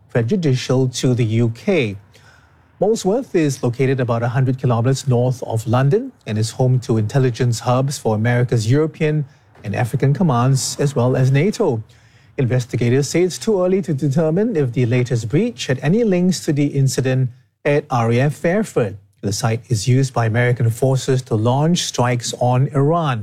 prejudicial to the UK. Molesworth is located about 100 kilometers north of London and is home to intelligence hubs for America's European and African commands, as well as NATO. Investigators say it's too early to determine if the latest breach had any links to the incident at RAF Fairford. The site is used by American forces to launch strikes on Iran.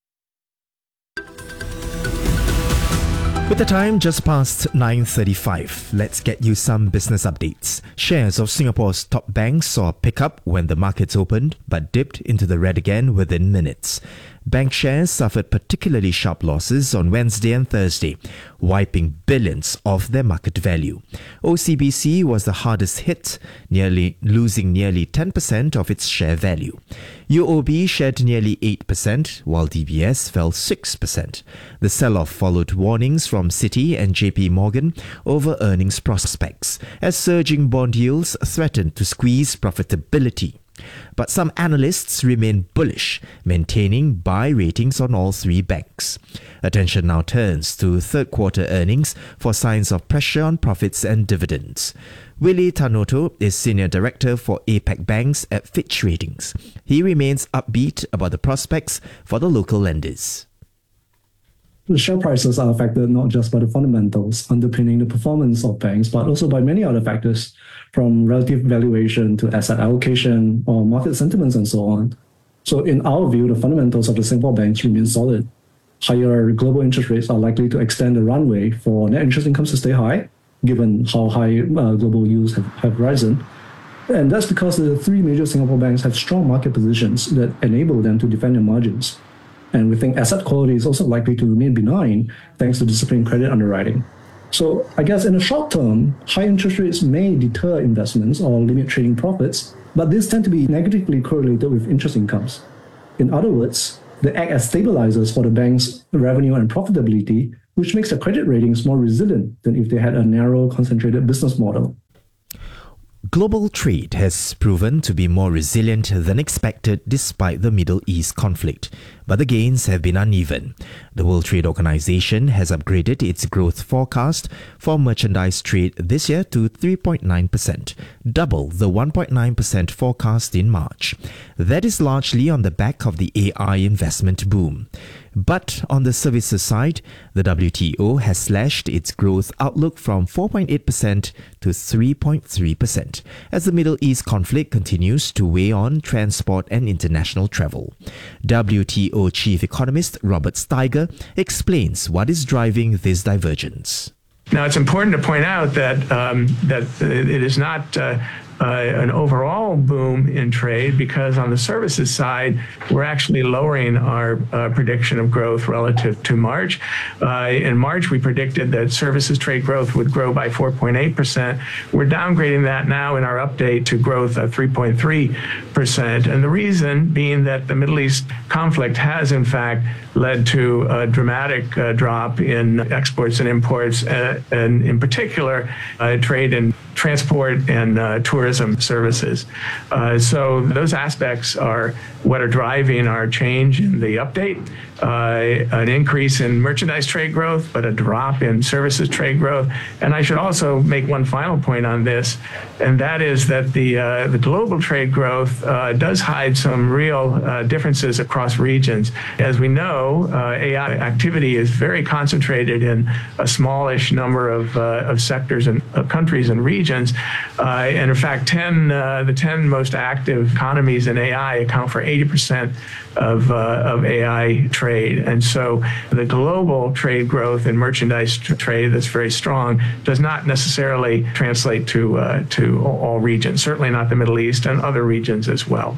With the time just past 9:35, let's get you some business updates. Shares of Singapore's top banks saw a pickup when the markets opened, but dipped into the red again within minutes. Bank shares suffered particularly sharp losses on Wednesday and Thursday, wiping billions of their market value. OCBC was the hardest hit, losing nearly 10% of its share value. UOB shed nearly 8%, while DBS fell 6%. The sell-off followed warnings from Citi and JP Morgan over earnings prospects, as surging bond yields threatened to squeeze profitability. But some analysts remain bullish, maintaining buy ratings on all three banks. Attention now turns to third quarter earnings for signs of pressure on profits and dividends. Willie Tanoto is Senior Director for APAC Banks at Fitch Ratings. He remains upbeat about the prospects for the local lenders. The share prices are affected not just by the fundamentals underpinning the performance of banks, but also by many other factors, from relative valuation to asset allocation or market sentiments and so on. So in our view, the fundamentals of the Singapore banks remain solid. Higher global interest rates are likely to extend the runway for net interest income to stay high, given how high global yields have risen. And that's because the three major Singapore banks have strong market positions that enable them to defend their margins. And we think asset quality is also likely to remain benign thanks to disciplined credit underwriting. So I guess in the short term, high interest rates may deter investments or limit trading profits, but these tend to be negatively correlated with interest incomes. In other words, they act as stabilizers for the bank's revenue and profitability, which makes their credit ratings more resilient than if they had a narrow, concentrated business model. Global trade has proven to be more resilient than expected despite the Middle East conflict, but the gains have been uneven. The World Trade Organization has upgraded its growth forecast for merchandise trade this year to 3.9%, double the 1.9% forecast in March. That is largely on the back of the AI investment boom. But on the services side, the WTO has slashed its growth outlook from 4.8% to 3.3% as the Middle East conflict continues to weigh on transport and international travel. WTO Chief Economist Robert Steiger explains what is driving this divergence. Now, it's important to point out that it is not an overall boom in trade, because on the services side, we're actually lowering our prediction of growth relative to March. In March, we predicted that services trade growth would grow by 4.8%. We're downgrading that now in our update to growth of 3.3%. And the reason being that the Middle East conflict has, in fact, led to a dramatic drop in exports and imports, and in particular, trade in transport and tourism services. So those aspects are what are driving our change in the update. An increase in merchandise trade growth, but a drop in services trade growth. And I should also make one final point on this, and that is that the global trade growth does hide some real differences across regions. As we know, AI activity is very concentrated in a smallish number of sectors and countries and regions. And in fact, the 10 most active economies in AI account for 80% of AI trade. And so the global trade growth in merchandise trade that's very strong does not necessarily translate to all regions, certainly not the Middle East and other regions as well.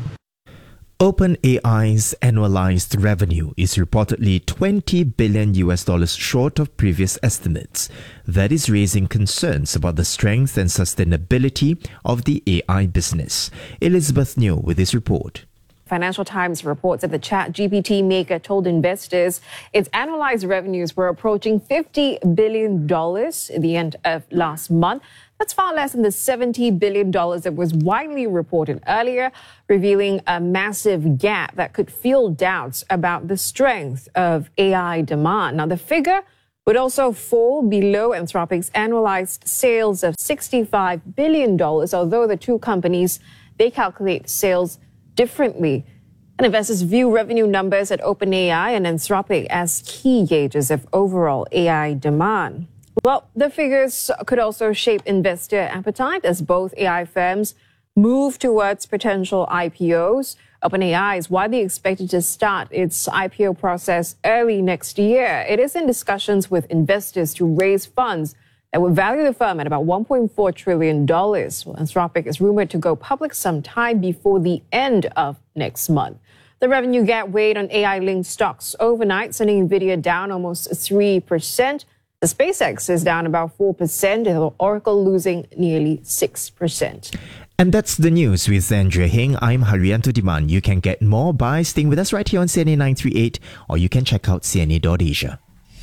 OpenAI's annualized revenue is reportedly $20 billion short of previous estimates. That is raising concerns about the strength and sustainability of the AI business. Elizabeth Neo with this report. Financial Times reports that the ChatGPT maker told investors its annualized revenues were approaching $50 billion at the end of last month. That's far less than the $70 billion that was widely reported earlier, revealing a massive gap that could fuel doubts about the strength of AI demand. Now, the figure would also fall below Anthropic's annualized sales of $65 billion, although the two companies, they calculate sales differently. And investors view revenue numbers at OpenAI and Anthropic as key gauges of overall AI demand. Well, the figures could also shape investor appetite as both AI firms move towards potential IPOs. OpenAI is widely expected to start its IPO process early next year. It is in discussions with investors to raise funds that would value the firm at about $1.4 trillion. Well, Anthropic is rumored to go public sometime before the end of next month. The revenue gap weighed on AI-linked stocks overnight, sending NVIDIA down almost 3%. The SpaceX is down about 4%, and Oracle losing nearly 6%. And that's the news with Andrea Heng. I'm Haryanto Diman. You can get more by staying with us right here on CNA 938, or you can check out cna.asia.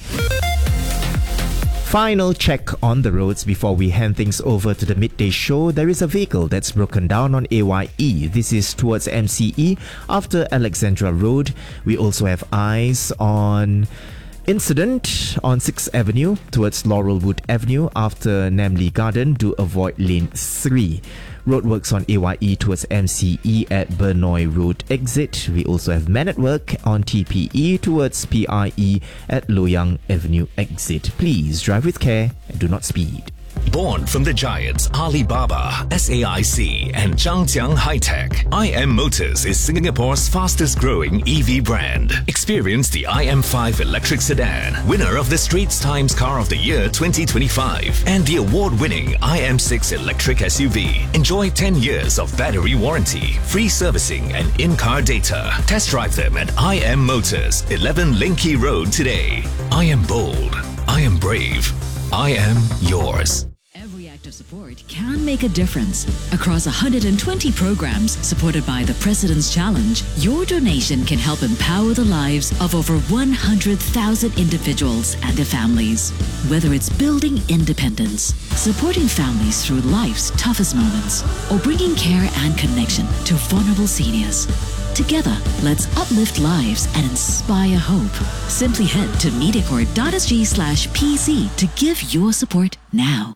Final check on the roads before we hand things over to the midday show. There is a vehicle that's broken down on AYE. This is towards MCE after Alexandra Road. We also have eyes on incident on 6th Avenue towards Laurelwood Avenue after Namly Garden. Do avoid lane 3. Roadworks on AYE towards MCE at Bernoy Road exit. We also have man at work on TPE towards PIE at Loyang Avenue exit. Please drive with care and do not speed. Born from the giants Alibaba, SAIC, and Zhangjiang High-Tech, IM Motors is Singapore's fastest growing EV brand. Experience the IM5 electric sedan, winner of the Straits Times Car of the Year 2025, and the award-winning IM6 electric SUV. Enjoy 10 years of battery warranty, free servicing, and in-car data. Test drive them at IM Motors, 11 Linky Road today. I am bold. I am brave. I am yours. Every act of support can make a difference. Across 120 programs supported by the President's Challenge, your donation can help empower the lives of over 100,000 individuals and their families. Whether it's building independence, supporting families through life's toughest moments, or bringing care and connection to vulnerable seniors. Together, let's uplift lives and inspire hope. Simply head to mediacorp.sg/PC to give your support now.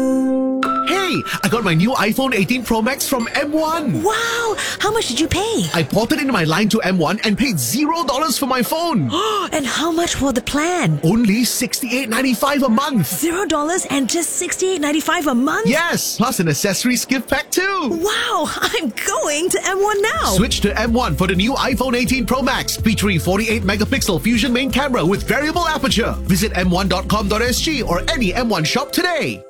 Hey, I got my new iPhone 18 Pro Max from M1. Wow! How much did you pay? I ported in my line to M1 and paid $0 for my phone. And how much for the plan? Only $68.95 a month. $0 and just $68.95 a month? Yes, plus an accessories gift pack too. Wow! I'm going to M1 now. Switch to M1 for the new iPhone 18 Pro Max, featuring 48-megapixel Fusion main camera with variable aperture. Visit m1.com.sg or any M1 shop today.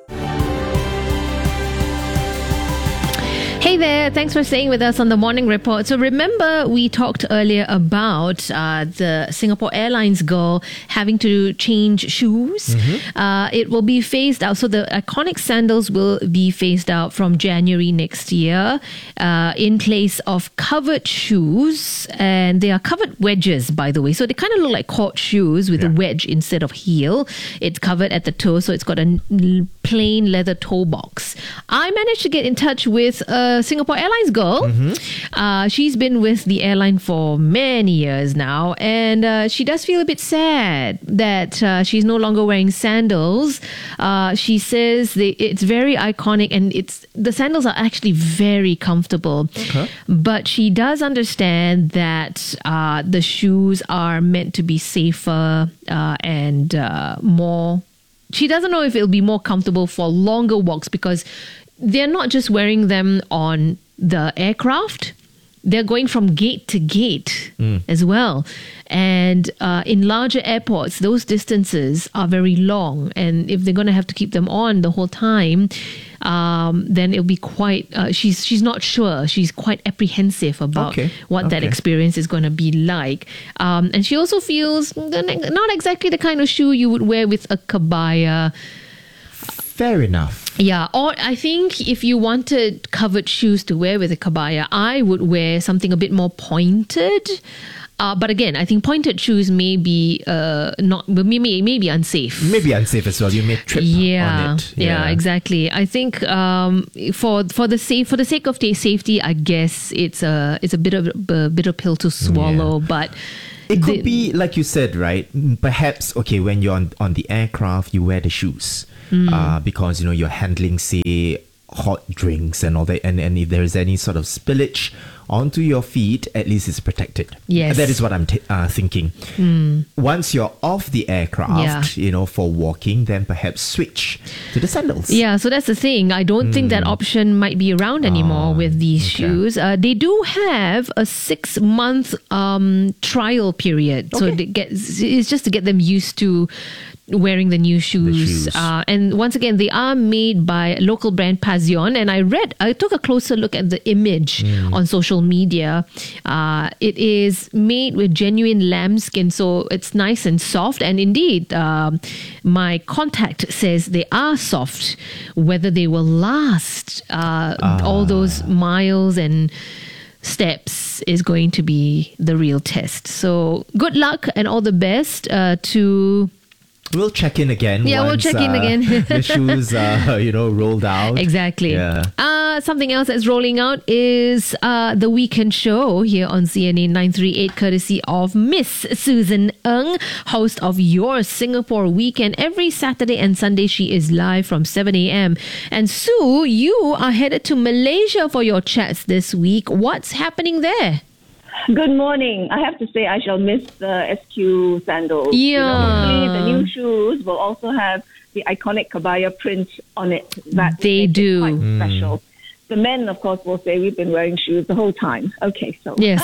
Hey there, thanks for staying with us on the Morning Report. So remember, we talked earlier about the Singapore Airlines girl having to change shoes. It will be phased out. So the iconic sandals will be phased out from January next year in place of covered shoes. And they are covered wedges, by the way. So they kind of look like court shoes with a wedge instead of heel. It's covered at the toe, so it's got a plain leather toe box. I managed to get in touch with a Singapore Airlines girl. She's been with the airline for many years now, and she does feel a bit sad that she's no longer wearing sandals. She says it's very iconic, and the sandals are actually very comfortable. But she does understand that the shoes are meant to be safer and more. She doesn't know if it'll be more comfortable for longer walks because they're not just wearing them on the aircraft. They're going from gate to gate as well. And in larger airports, those distances are very long. And if they're going to have to keep them on the whole time, then it'll be quite... she's not sure. She's quite apprehensive about what that experience is going to be like. And she also feels not exactly the kind of shoe you would wear with a kabaya. Fair enough. Yeah, or I think if you wanted covered shoes to wear with a kabaya, I would wear something a bit more pointed. But again, I think pointed shoes may be may be unsafe. Maybe unsafe as well. You may trip on it. Yeah, exactly. I think for the sake of safety, I guess it's a bit of a bitter pill to swallow. But It could be, like you said, right? Perhaps, okay, when you're on the aircraft, you wear the shoes because, you're handling, say, hot drinks and all that. And if there's any sort of spillage onto your feet, at least it's protected. Yes. That is what I'm thinking. Once you're off the aircraft, for walking, then perhaps switch to the sandals. Yeah, so that's the thing. I don't think that option might be around anymore with these shoes. They do have a 6-month trial period. So it's just to get them used to wearing the new shoes. And once again, they are made by local brand Pazion. And I took a closer look at the image on social media. It is made with genuine lambskin, so it's nice and soft. And indeed, my contact says they are soft. Whether they will last all those miles and steps is going to be the real test. So good luck and all the best to... We'll check in again. Yeah, once, we'll check in again. the shoes, rolled out. Exactly. Yeah. Something else that's rolling out is the Weekend Show here on CNA 938, courtesy of Miss Susan Ng, host of Your Singapore Weekend. Every Saturday and Sunday, she is live from 7 a.m. And Sue, you are headed to Malaysia for your chats this week. What's happening there? Good morning. I have to say I shall miss the SQ sandals. Yeah. Hopefully the new shoes will also have the iconic Kabaya print on it. That they do. Quite special. The men, of course, will say we've been wearing shoes the whole time. Okay, so... Yes.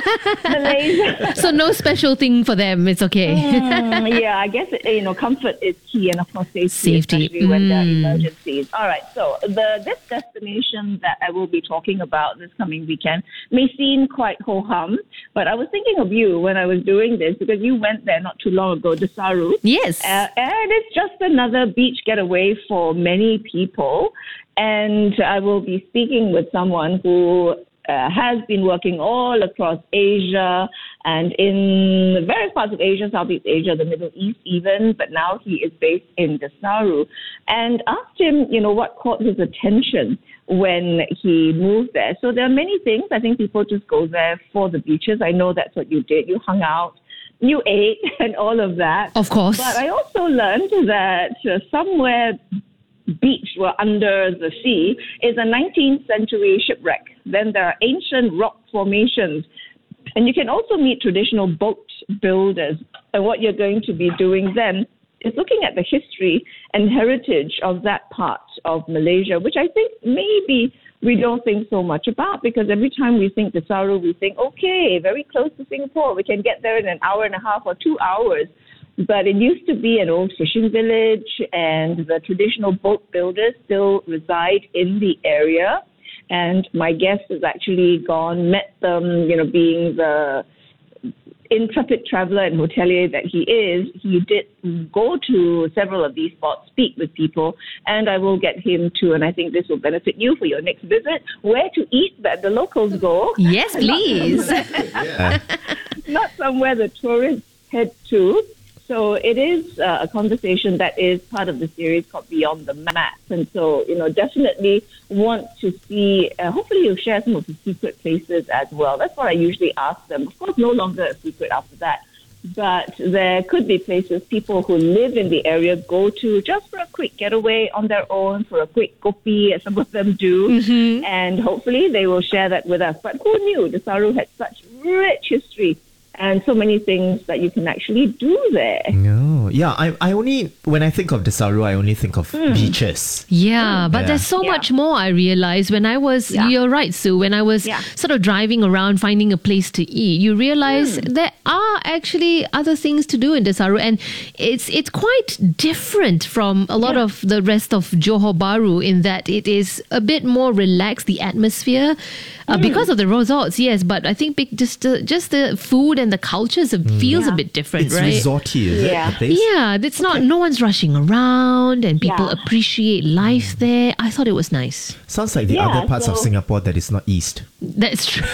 Malaysia. So no special thing for them. It's okay. Yeah, I guess, comfort is key, and of course safety. Especially when there are emergencies. All right, so this destination that I will be talking about this coming weekend may seem quite ho-hum, but I was thinking of you when I was doing this because you went there not too long ago, Desaru. Yes. And it's just another beach getaway for many people. And I will be speaking with someone who has been working all across Asia and in various parts of Asia, Southeast Asia, the Middle East even, but now he is based in Desaru. And asked him, what caught his attention when he moved there. So there are many things. I think people just go there for the beaches. I know that's what you did. You hung out, you ate, and all of that. Of course. But I also learned that somewhere beach were under the sea is a 19th century shipwreck. Then there are ancient rock formations. And you can also meet traditional boat builders. And what you're going to be doing then is looking at the history and heritage of that part of Malaysia, which I think maybe we don't think so much about, because every time we think Desaru, we think, okay, very close to Singapore. We can get there in an hour and a half or 2 hours. But it used to be an old fishing village, and the traditional boat builders still reside in the area. And my guest has actually gone, met them, being the intrepid traveler and hotelier that he is. He did go to several of these spots, speak with people, and I will get him to, and I think this will benefit you for your next visit, where to eat that the locals go. Yes, please. Not somewhere the tourists head to. So it is a conversation that is part of the series called Beyond the Map. And so, definitely want to see, hopefully you'll share some of the secret places as well. That's what I usually ask them. Of course, no longer a secret after that. But there could be places people who live in the area go to just for a quick getaway on their own, for a quick kopi, as some of them do. Mm-hmm. And hopefully they will share that with us. But who knew Desaru had such rich history and so many things that you can actually do there. No, yeah, I only, when I think of Desaru, I only think of beaches. Yeah, but there's so much more, I realized when I was, you're right, Sue, when I was sort of driving around finding a place to eat, you realize there are actually other things to do in Desaru, and it's quite different from a lot of the rest of Johor Bahru in that it is a bit more relaxed, the atmosphere, because of the resorts, yes, but I think just the food and the cultures feels a bit different, it's right? It's resorty, is it, the place? Yeah, it's not, no one's rushing around and people appreciate life there. I thought it was nice. Sounds like the other parts of Singapore that is not east. That's true.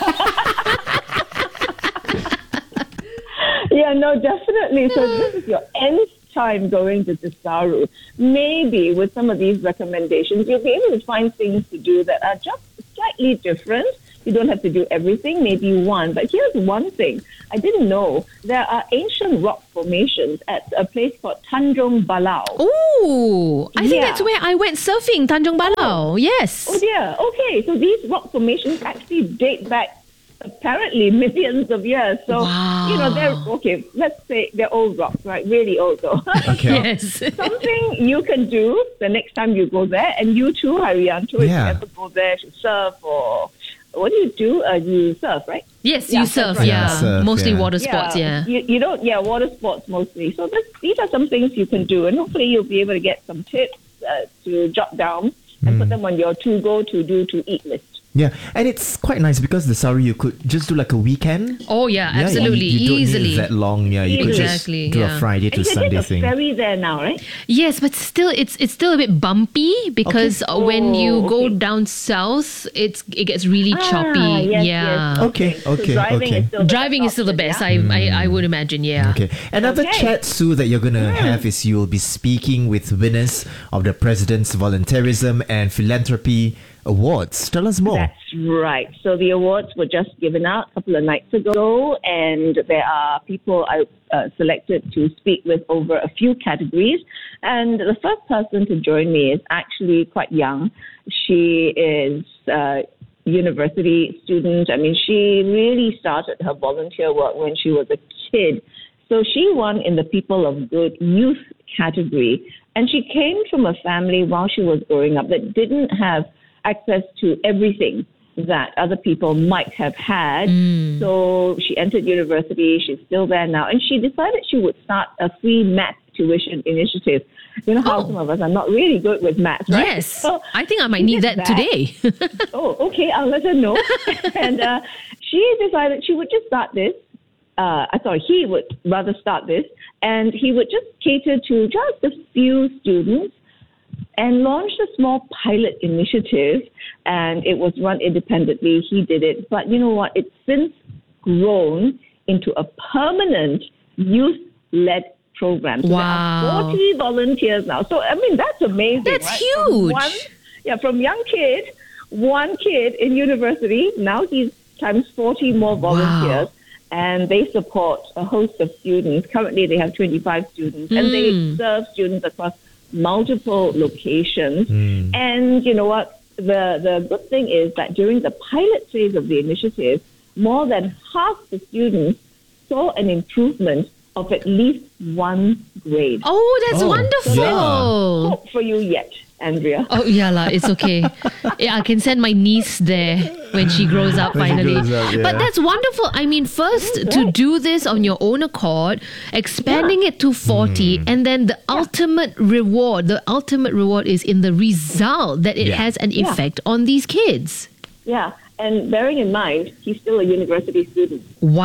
Yeah, no, definitely. So this is your nth time going to Desaru. Maybe with some of these recommendations, you'll be able to find things to do that are just slightly different. You don't have to do everything, maybe one. But here's one thing I didn't know. There are ancient rock formations at a place called Tanjung Balau. Oh, I think that's where I went surfing, Tanjung Balau. Yes. Oh dear. Okay, so these rock formations actually date back apparently millions of years. So, they're, okay, let's say they're old rocks, right? Really old though. Okay. Yes. Something you can do the next time you go there, and you too, Harianto, if you ever go there to surf or... What do? You surf, right? Yes, you surf, Surf, mostly water sports, You don't, water sports mostly. So these are some things you can do, and hopefully you'll be able to get some tips to jot down and put them on your to-go, to-do, to-eat list. Yeah, and it's quite nice because the Sauri, you could just do like a weekend. Oh, yeah, absolutely. You don't easily. need that long. Yeah, you could just do a Friday to Sunday thing. You can take a ferry there now, right? Yes, but still, it's still a bit bumpy because when you go down south, it gets really choppy. Yes. Okay. So driving is still the best. I would imagine. Yeah. Okay. Another chat, Sue, that you're gonna have is you'll be speaking with winners of the President's Volunteerism and Philanthropy Awards. Tell us more. That's right. So the awards were just given out a couple of nights ago, and there are people I selected to speak with over a few categories. And the first person to join me is actually quite young. She is a university student. I mean, she really started her volunteer work when she was a kid. So she won in the People of Good Youth category. And she came from a family while she was growing up that didn't have access to everything that other people might have had. So she entered university. She's still there now. And she decided she would start a free math tuition initiative. You know how some of us are not really good with math, right? Yes. So I think I might need that today. Oh, okay. I'll let her know. And she decided she would just start this. He would rather start this. And he would just cater to just a few students and launched a small pilot initiative, and it was run independently. He did it. But you know what? It's since grown into a permanent youth-led program. So there are 40 volunteers now. So, I mean, that's amazing. That's right? huge. From one kid in university, now he's times 40 more volunteers. And they support a host of students. Currently, they have 25 students, and they serve students across multiple locations. And you know what? The good thing is that during the pilot phase of the initiative, more than half the students saw an improvement of at least one grade. Oh, that's wonderful. So hope for you yet, Andrea. Oh, yeah, it's okay. I can send my niece there when she grows up finally. But that's wonderful. I mean, first to do this on your own accord, expanding it to 40, and then the ultimate reward is in the result that it has an effect on these kids. Yeah. And bearing in mind, he's still a university student.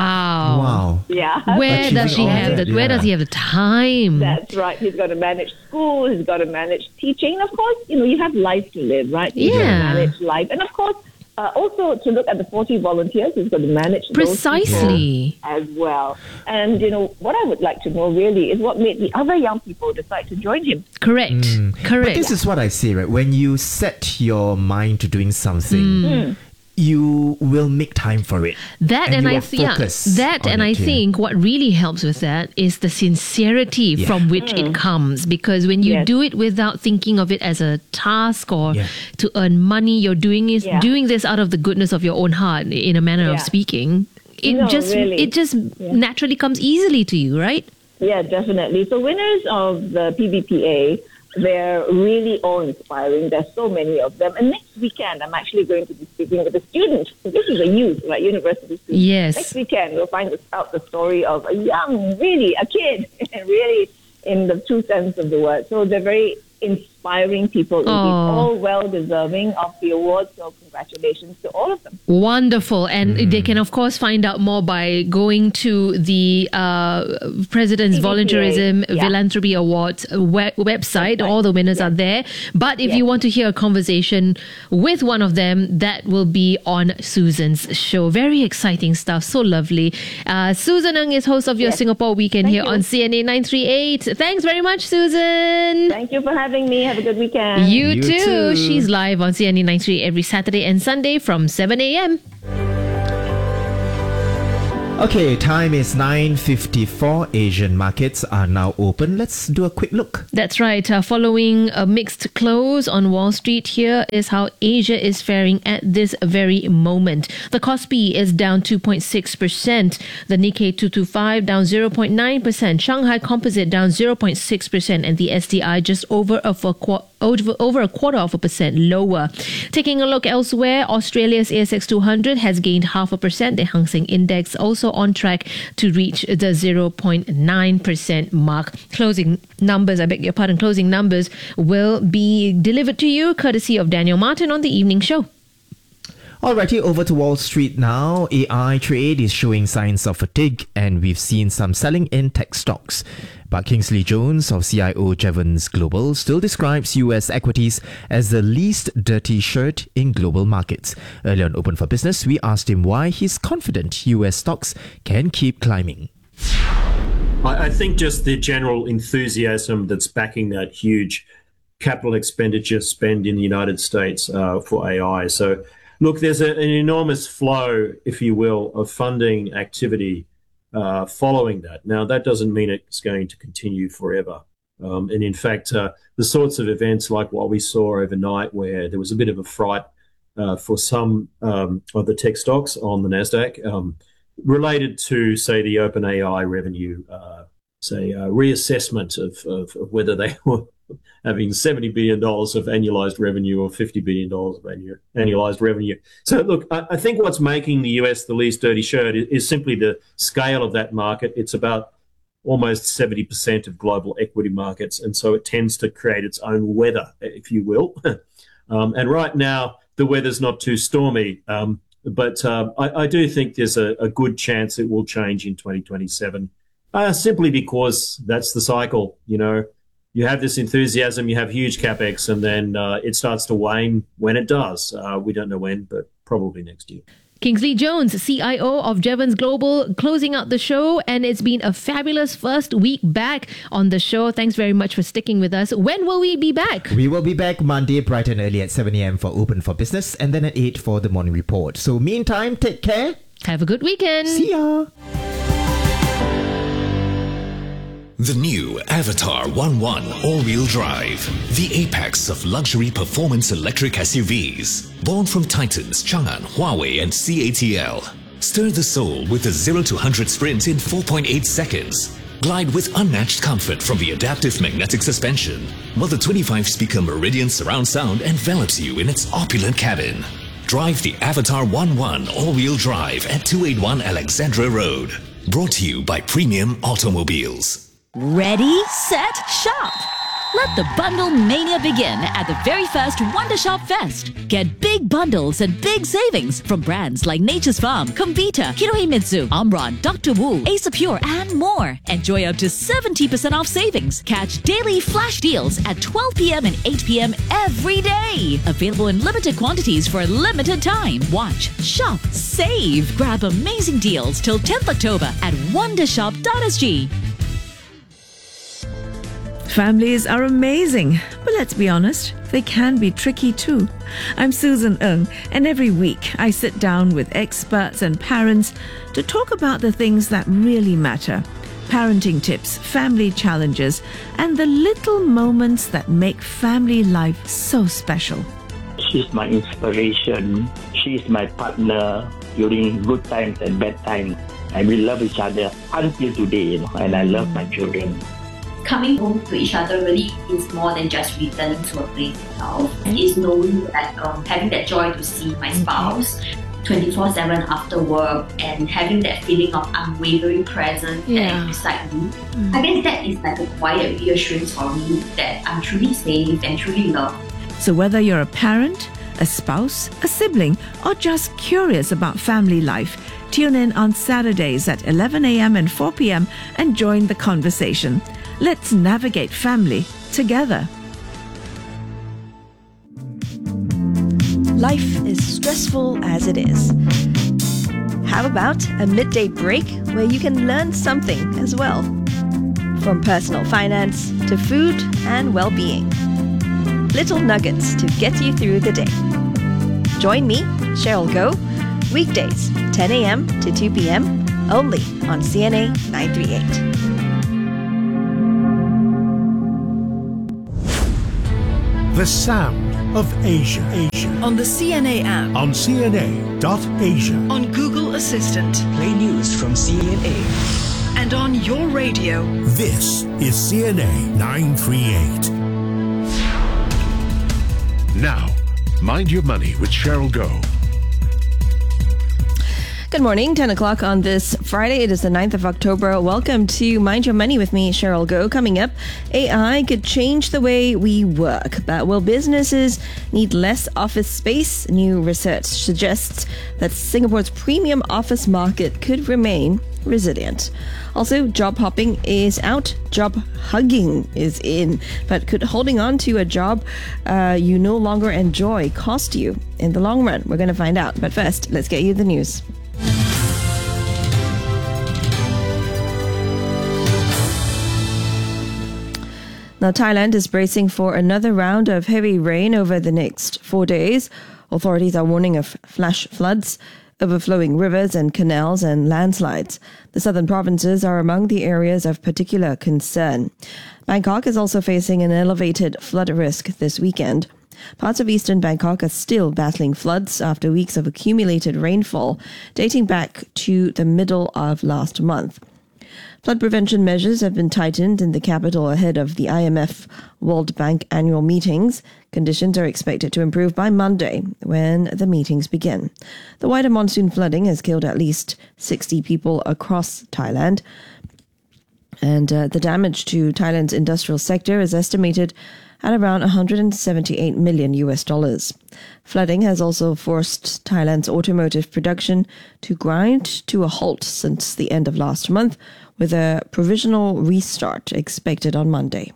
Wow. Yeah. Where does he have the time? That's right. He's got to manage school. He's got to manage teaching. Of course, you have life to live, right? He's got to manage life. And of course, also to look at the 40 volunteers, he's got to manage those people as well. And, what I would like to know really is what made the other young people decide to join him. Correct. But this is what I say, right? When you set your mind to doing something, you will make time for it. I think what really helps with that is the sincerity from which it comes. Because when you do it without thinking of it as a task or to earn money, you're doing this out of the goodness of your own heart, in a manner of speaking. It just naturally comes easily to you, right? Yeah, definitely. So winners of the PVPA, they're really all-inspiring. There's so many of them. And next weekend, I'm actually going to be speaking with a student. So this is a youth, right? University student. Yes. Next weekend, we'll find out the story of a kid, really in the true sense of the word. So they're very inspiring people, indeed, all well-deserving of the award. So congratulations to all of them. Wonderful. And they can, of course, find out more by going to the President's Volunteerism Philanthropy Awards website. All the winners are there. But if you want to hear a conversation with one of them, that will be on Susan's show. Very exciting stuff. So lovely. Susan Ng is host of your Singapore Weekend here on CNA 938. Thanks very much, Susan. Thank you for having me. Have a good weekend. You too. She's live on CNA 938 every Saturday and Sunday from 7 a.m. Okay, time is 9:54. Asian markets are now open. Let's do a quick look. That's right. Following a mixed close on Wall Street, here is how Asia is faring at this very moment. The Kospi is down 2.6%. The Nikkei 225 down 0.9%. Shanghai Composite down 0.6%. And the SDI just over a quarter of a percent lower. Taking a look elsewhere, Australia's ASX 200 has gained 0.5%. The Hang Seng Index also on track to reach the 0.9% mark. Closing numbers will be delivered to you courtesy of Daniel Martin on the evening show. Alrighty, over to Wall Street now. AI trade is showing signs of fatigue, and we've seen some selling in tech stocks. But Kingsley Jones of CIO Jevons Global still describes US equities as the least dirty shirt in global markets. Earlier on Open for Business, we asked him why he's confident US stocks can keep climbing. I think just the general enthusiasm that's backing that huge capital expenditure spend in the United States for AI. So, look, there's an enormous flow, if you will, of funding activity following that. Now, that doesn't mean it's going to continue forever. And in fact, the sorts of events like what we saw overnight, where there was a bit of a fright for some of the tech stocks on the NASDAQ, related to, say, the OpenAI revenue, reassessment of whether they were having $70 billion of annualized revenue or $50 billion of annualized revenue. So, look, I think what's making the US the least dirty shirt is simply the scale of that market. It's about almost 70% of global equity markets, and so it tends to create its own weather, if you will. And right now, the weather's not too stormy, but I do think there's a good chance it will change in 2027, simply because that's the cycle, you know. You have this enthusiasm, you have huge capex, and then it starts to wane when it does. We don't know when, but probably next year. Kingsley Jones, CIO of Jevons Global, closing out the show, and it's been a fabulous first week back on the show. Thanks very much for sticking with us. When will we be back? We will be back Monday bright and early at 7 a.m. for Open for Business, and then at 8 for the morning report. So meantime, take care. Have a good weekend. See ya. The new Avatar 1.1 all-wheel drive, the apex of luxury performance electric SUVs. Born from Titans, Chang'an, Huawei and CATL. Stir the soul with a 0 to 100 sprint in 4.8 seconds. Glide with unmatched comfort from the adaptive magnetic suspension, while the 25-speaker Meridian surround sound envelops you in its opulent cabin. Drive the Avatar 1.1 all-wheel drive at 281 Alexandra Road. Brought to you by Premium Automobiles. Ready, set, shop! Let the bundle mania begin at the very first Wonder Shop Fest. Get big bundles and big savings from brands like Nature's Farm, Comvita, Kinohimitsu, Omron, Dr. Wu, Ace Pure, and more. Enjoy up to 70% off savings. Catch daily flash deals at 12 p.m. and 8 p.m. every day. Available in limited quantities for a limited time. Watch, shop, save. Grab amazing deals till 10th October at wondershop.sg. Families are amazing, but let's be honest, they can be tricky too. I'm Susan Ng, and every week I sit down with experts and parents to talk about the things that really matter. Parenting tips, family challenges, and the little moments that make family life so special. She's my inspiration. She's my partner during good times and bad times. And we love each other until today, and I love my children. Coming home to each other really is more than just returning to a place itself. It's knowing that having that joy to see my spouse 24/7 after work and having that feeling of unwavering presence that is beside me. I guess that is like a quiet reassurance for me that I'm truly safe and truly loved. So whether you're a parent, a spouse, a sibling, or just curious about family life, tune in on Saturdays at 11 a.m. and 4 p.m. and join the conversation. Let's navigate family together. Life is stressful as it is. How about a midday break where you can learn something as well? From personal finance to food and well-being. Little nuggets to get you through the day. Join me, Cheryl Goh, weekdays 10 a.m. to 2 p.m. only on CNA 938. The sound of Asia. On the CNA app. On CNA.Asia. On Google Assistant. Play news from CNA. And on your radio. This is CNA 938. Now, Mind Your Money with Cheryl Goh. Good morning, 10 o'clock on this Friday. It is the 9th of October. Welcome to Mind Your Money with me, Cheryl Goh. Coming up, AI could change the way we work, but will businesses need less office space? New research suggests that Singapore's premium office market could remain resilient. Also, job hopping is out, job hugging is in. But could holding on to a job you no longer enjoy cost you in the long run? We're going to find out. But first, let's get you the news. Now, Thailand is bracing for another round of heavy rain over the next 4 days. Authorities are warning of flash floods, overflowing rivers and canals, and landslides. The southern provinces are among the areas of particular concern. Bangkok is also facing an elevated flood risk this weekend. Parts of eastern Bangkok are still battling floods after weeks of accumulated rainfall dating back to the middle of last month. Flood prevention measures have been tightened in the capital ahead of the IMF World Bank annual meetings. Conditions are expected to improve by Monday when the meetings begin. The wider monsoon flooding has killed at least 60 people across Thailand. And the damage to Thailand's industrial sector is estimated at around $178 million. Flooding has also forced Thailand's automotive production to grind to a halt since the end of last month, with a provisional restart expected on Monday.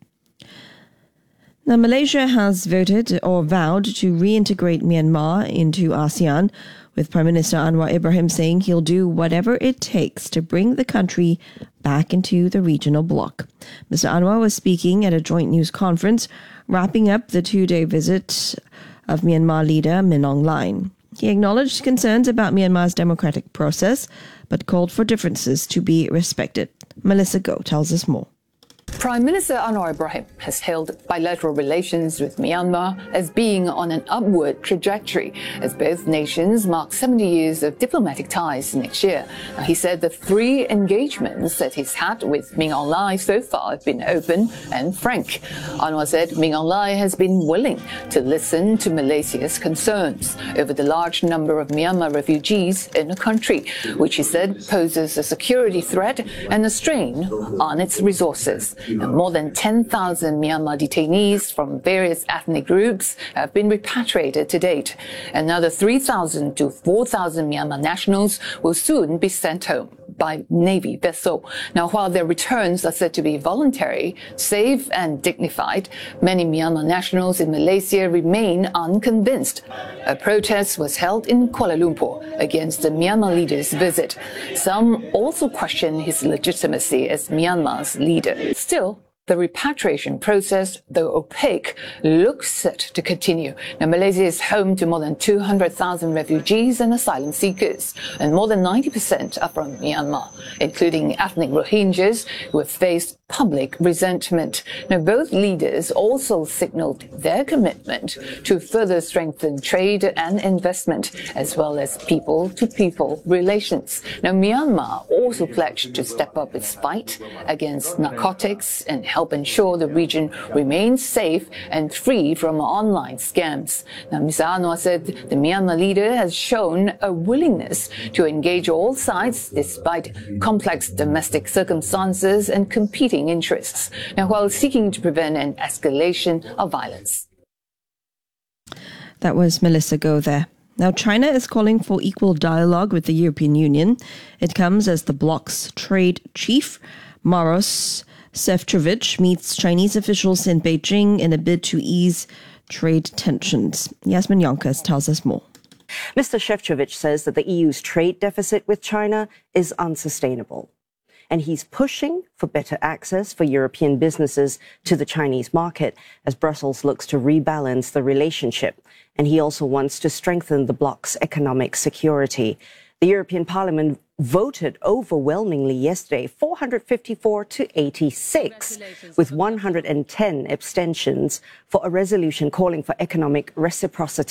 Now, Malaysia has voted or vowed to reintegrate Myanmar into ASEAN, with Prime Minister Anwar Ibrahim saying he'll do whatever it takes to bring the country back into the regional bloc. Mr. Anwar was speaking at a joint news conference, wrapping up the 2-day visit of Myanmar leader Min Aung Hlaing. He acknowledged concerns about Myanmar's democratic process, but called for differences to be respected. Melissa Goh tells us more. Prime Minister Anwar Ibrahim has hailed bilateral relations with Myanmar as being on an upward trajectory as both nations mark 70 years of diplomatic ties next year. Now, he said the 3 engagements that he's had with Min Aung Hlaing so far have been open and frank. Anwar said Min Aung Hlaing has been willing to listen to Malaysia's concerns over the large number of Myanmar refugees in the country, which he said poses a security threat and a strain on its resources. More than 10,000 Myanmar detainees from various ethnic groups have been repatriated to date. Another 3,000 to 4,000 Myanmar nationals will soon be sent home by Navy vessel. Now, while their returns are said to be voluntary, safe and dignified, many Myanmar nationals in Malaysia remain unconvinced. A protest was held in Kuala Lumpur against the Myanmar leader's visit. Some also question his legitimacy as Myanmar's leader. Still, the repatriation process, though opaque, looks set to continue. Now, Malaysia is home to more than 200,000 refugees and asylum seekers, and more than 90% are from Myanmar, including ethnic Rohingyas who have faced public resentment. Now, both leaders also signaled their commitment to further strengthen trade and investment, as well as people-to-people relations. Now, Myanmar also pledged to step up its fight against narcotics and help ensure the region remains safe and free from online scams. Now, Mr. Anwar said the Myanmar leader has shown a willingness to engage all sides despite complex domestic circumstances and competing interests, now while seeking to prevent an escalation of violence. That was Melissa Goh there. Now, China is calling for equal dialogue with the European Union. It comes as the bloc's trade chief, Maros Šefčovič, meets Chinese officials in Beijing in a bid to ease trade tensions. Yasmin Yonkers tells us more. Mr. Šefčovič says that the EU's trade deficit with China is unsustainable. And he's pushing for better access for European businesses to the Chinese market as Brussels looks to rebalance the relationship. And he also wants to strengthen the bloc's economic security. The European Parliament voted overwhelmingly yesterday, 454 to 86, with 110 abstentions for a resolution calling for economic reciprocity